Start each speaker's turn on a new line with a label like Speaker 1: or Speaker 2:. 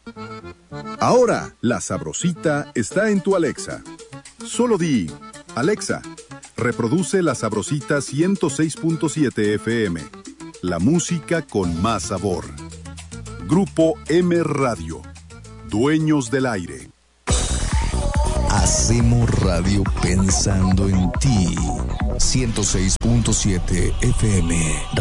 Speaker 1: Ahora, La Sabrosita está en tu Alexa. Solo di, Alexa, reproduce La Sabrosita 106.7 FM. La música con más sabor. Grupo M Radio. Dueños del aire.
Speaker 2: Hacemos radio pensando en ti. 106.7 FM.